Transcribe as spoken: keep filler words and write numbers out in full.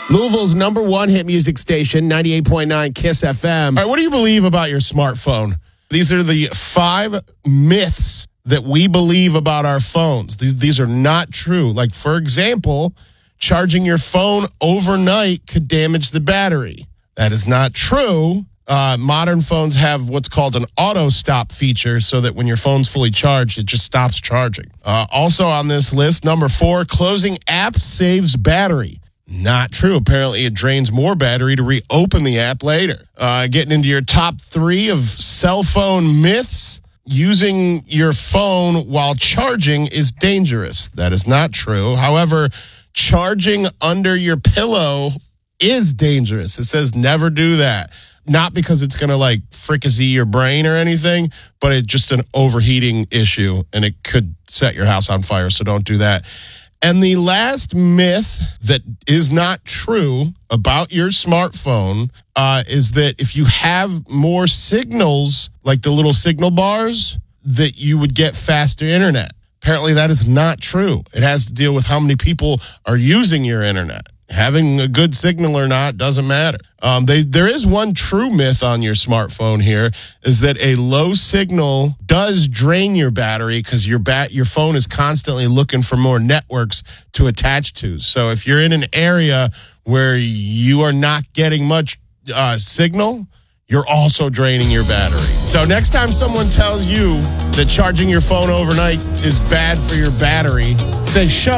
Louisville's number one hit music station, ninety-eight point nine KISS F M. All right, what do you believe about your smartphone? These are the five myths that we believe about our phones. These, these are not true. Like, for example, charging your phone overnight could damage the battery. That is not true. Uh, modern phones have what's called an auto stop feature so that when your phone's fully charged, it just stops charging. Uh, also on this list, number four, closing apps saves battery. Not true. Apparently, it drains more battery to reopen the app later. Uh, getting into your top three of cell phone myths. Using your phone while charging is dangerous. That is not true. However, charging under your pillow is dangerous. It says never do that. Not because it's going to like fricassee your brain or anything, but it's just an overheating issue and it could set your house on fire. So don't do that. And the last myth that is not true about your smartphone uh, is that if you have more signals, like the little signal bars, that you would get faster internet. Apparently that is not true. It has to deal with how many people are using your internet. Having a good signal or not doesn't matter. Um, they, there is one true myth on your smartphone here, is that a low signal does drain your battery because your bat your phone is constantly looking for more networks to attach to. So if you're in an area where you are not getting much uh, signal, you're also draining your battery. So next time someone tells you that charging your phone overnight is bad for your battery, say, shut